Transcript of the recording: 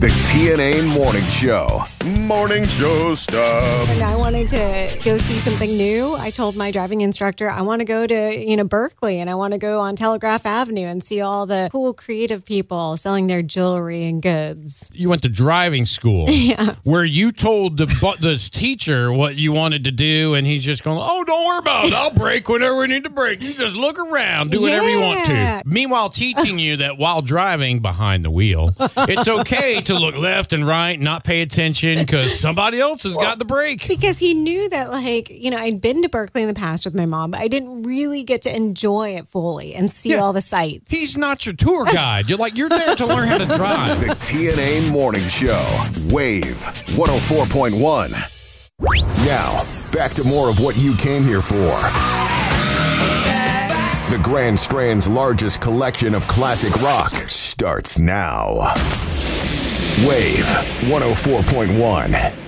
The TNA Morning Show. Morning show stuff. And I wanted to go see something new. I told my driving instructor I want to go to, Berkeley, and I want to go on Telegraph Avenue and see all the cool creative people selling their jewelry and goods. You went to driving school. Yeah. Where you told the teacher what you wanted to do, and he's just going, oh, don't worry about it. I'll brake whenever we need to brake. You just look around, do whatever you want to. Meanwhile, teaching you that while driving behind the wheel, it's okay to look left and right, not pay attention because somebody else has got the brake. Because he knew that, I'd been to Berkeley in the past with my mom, but I didn't really get to enjoy it fully and see all the sights. He's not your tour guide. You're there to learn how to drive. The TNA Morning Show. Wave 104.1. Now, back to more of what you came here for. The Grand Strand's largest collection of classic rock starts now. Wave 104.1.